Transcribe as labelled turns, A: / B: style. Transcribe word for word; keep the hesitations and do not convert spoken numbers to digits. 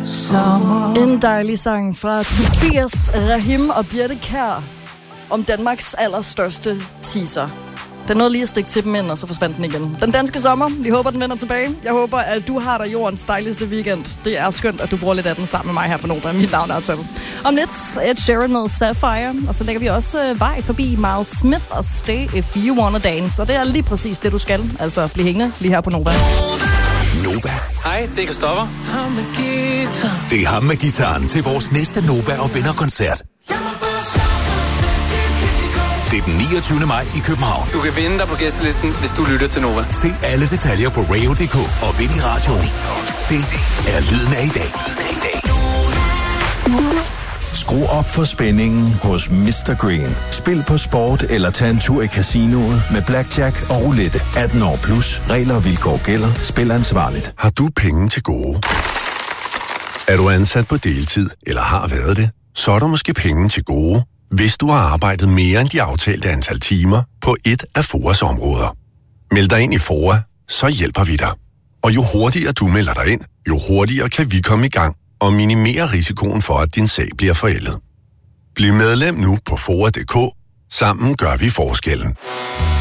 A: sommer.
B: En dejlig sang fra Tobias Rahim og Birte Kjær om Danmarks allerstørste teaser. Den nåede lige at stikke til dem ind, og så forsvandt den igen. Den danske sommer, vi håber, den vender tilbage. Jeg håber, at du har dig jordens dejligste weekend. Det er skønt, at du bruger lidt af den sammen med mig her på Nova. Mit navn er Tom. Om lidt Ed Sheeran med Sapphire, og så lægger vi også øh, vej forbi Miles Smith og Stay If You Wanna Dance. Og det er lige præcis det, du skal. Altså bliv hængende lige her på Nova.
C: Nova.
D: Hej, det er Christoffer.
C: Det er ham med gitaren til vores næste Nova og Venner-koncert. Det er den niogtyvende maj i København.
D: Du kan vinde dig på gæstelisten, hvis du lytter til Nova.
C: Se alle detaljer på radio punktum d k og vind i radioen. Det er lyden af i dag.
E: Skru op for spændingen hos mister Green. Spil på sport eller tag en tur i casinoet med blackjack og roulette. atten år plus. Regler og vilkår gælder. Spil ansvarligt.
F: Har du penge til gode? Er du ansat på deltid eller har været det? Så er der måske penge til gode, hvis du har arbejdet mere end de aftalte antal timer på et af F O A's områder. Meld dig ind i F O A, så hjælper vi dig. Og jo hurtigere du melder dig ind, jo hurtigere kan vi komme i gang og minimere risikoen for, at din sag bliver forældet. Bliv medlem nu på F O A punktum d k. Sammen gør vi forskellen.